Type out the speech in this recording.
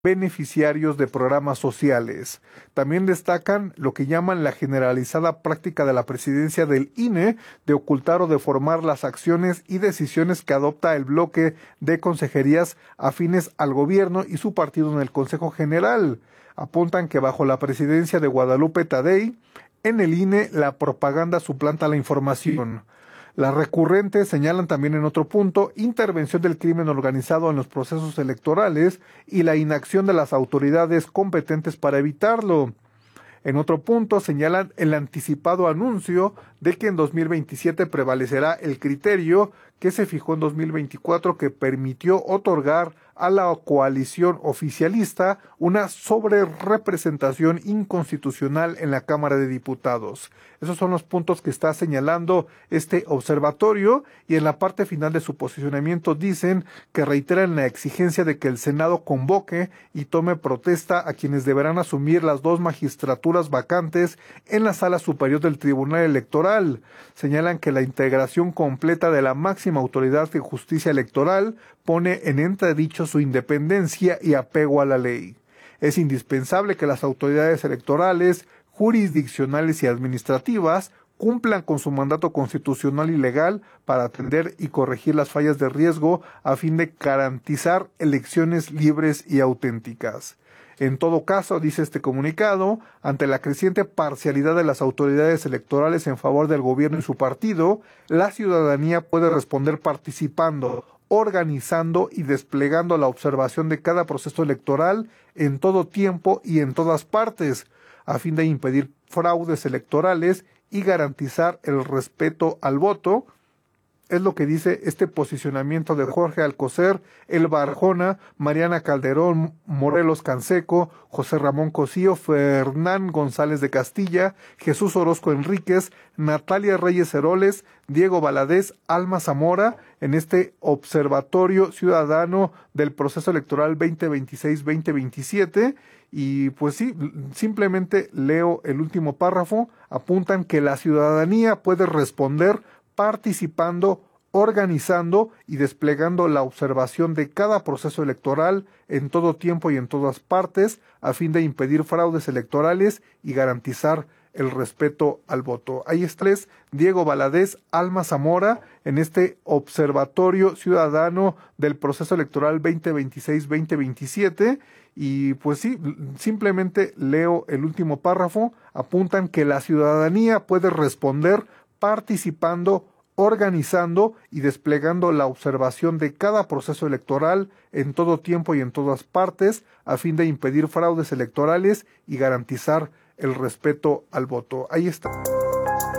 beneficiarios de programas sociales. También destacan lo que llaman la generalizada práctica de la presidencia del INE de ocultar o deformar las acciones y decisiones que adopta el bloque de consejerías afines al gobierno y su partido en el Consejo General. Apuntan que bajo la presidencia de Guadalupe Tadei, en el INE la propaganda suplanta la información. Las recurrentes señalan también en otro punto intervención del crimen organizado en los procesos electorales y la inacción de las autoridades competentes para evitarlo. En otro punto señalan el anticipado anuncio de que en 2027 prevalecerá el criterio que se fijó en 2024 que permitió otorgar a la coalición oficialista una sobrerepresentación inconstitucional en la Cámara de Diputados. Esos son los puntos que está señalando este observatorio y en la parte final de su posicionamiento dicen que reiteran la exigencia de que el Senado convoque y tome protesta a quienes deberán asumir las 2 magistraturas vacantes en la Sala Superior del Tribunal Electoral. Señalan que la integración completa de la máxima autoridad de justicia electoral pone en entredicho su independencia y apego a la ley. Es indispensable que las autoridades electorales, jurisdiccionales y administrativas cumplan con su mandato constitucional y legal para atender y corregir las fallas de riesgo a fin de garantizar elecciones libres y auténticas. En todo caso, dice este comunicado, ante la creciente parcialidad de las autoridades electorales en favor del gobierno y su partido, la ciudadanía puede responder participando, organizando y desplegando la observación de cada proceso electoral en todo tiempo y en todas partes, a fin de impedir fraudes electorales y garantizar el respeto al voto. Es lo que dice este posicionamiento de Jorge Alcocer, Elba Arjona, Mariana Calderón, Morelos Canseco, José Ramón Cosío, Fernán González de Castilla, Jesús Orozco Enríquez, Natalia Reyes Heroles, Diego Valadez, Alma Zamora, en este Observatorio Ciudadano del Proceso Electoral 2026-2027. Y pues sí, simplemente leo el último párrafo, apuntan que la ciudadanía puede responder participando, organizando y desplegando la observación de cada proceso electoral en todo tiempo y en todas partes, a fin de impedir fraudes electorales y garantizar el respeto al voto. Ahí está Diego Valadez, Alma Zamora, en este Observatorio Ciudadano del Proceso Electoral 2026-2027. Y pues sí, simplemente leo el último párrafo, apuntan que la ciudadanía puede responder participando, organizando y desplegando la observación de cada proceso electoral en todo tiempo y en todas partes, a fin de impedir fraudes electorales y garantizar el respeto al voto. Ahí está.